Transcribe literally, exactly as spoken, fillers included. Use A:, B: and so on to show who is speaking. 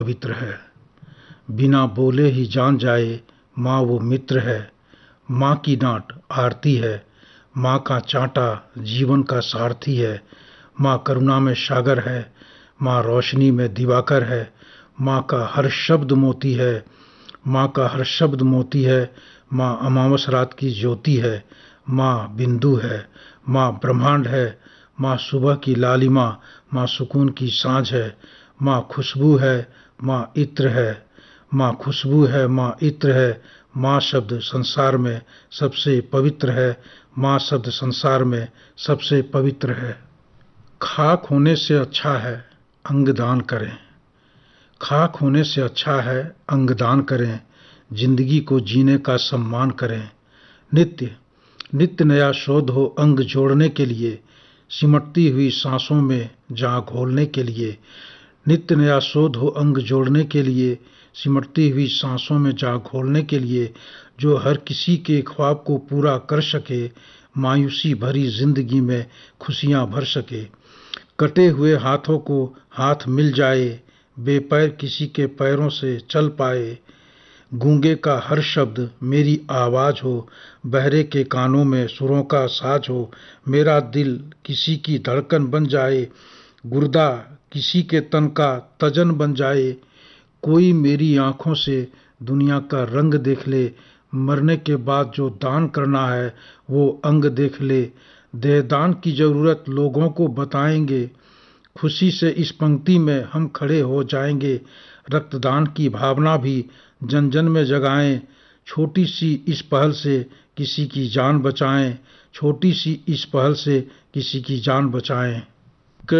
A: पवित्र है। बिना बोले ही जान जाए माँ वो मित्र है। माँ की डांट आरती है, माँ का चांटा जीवन का सारथी है। माँ करुणा में सागर है, माँ रोशनी में दिवाकर है। माँ का हर शब्द मोती है, माँ का हर शब्द मोती है। माँ अमावस रात की ज्योति है, माँ बिंदु है। माँ ब्रह्मांड है, माँ सुबह की लालिमा, माँ सुकून की सांझ है। माँ खुशबू है, माँ इत्र है। माँ खुशबू है, माँ इत्र है। माँ शब्द संसार में सबसे पवित्र है। माँ शब्द संसार में सबसे पवित्र है। खाक होने से अच्छा है अंगदान करें। खाक होने से अच्छा है अंगदान करें। जिंदगी को जीने का सम्मान करें। नित्य नित्य नया शोध हो अंग जोड़ने के लिए, सिमटती हुई सांसों में जहाँ घोलने के लिए। नित्य नया शोध हो अंग जोड़ने के लिए, सिमटती हुई सांसों में जहाँ घोलने के लिए। जो हर किसी के ख्वाब को पूरा कर सके, मायूसी भरी जिंदगी में खुशियाँ भर सके। कटे हुए हाथों को हाथ मिल जाए, बेपैर किसी के पैरों से चल पाए। गूंगे का हर शब्द मेरी आवाज हो, बहरे के कानों में सुरों का साज हो। मेरा दिल किसी की धड़कन बन जाए, गुर्दा किसी के तन का तजन बन जाए। कोई मेरी आंखों से दुनिया का रंग देख ले, मरने के बाद जो दान करना है वो अंग देख ले। देहदान की जरूरत लोगों को बताएंगे, खुशी से इस पंक्ति में हम खड़े हो जाएंगे। रक्तदान की भावना भी जन जन में जगाएं, छोटी सी इस पहल से किसी की जान बचाएं। छोटी सी इस पहल से किसी की जान बचाएं।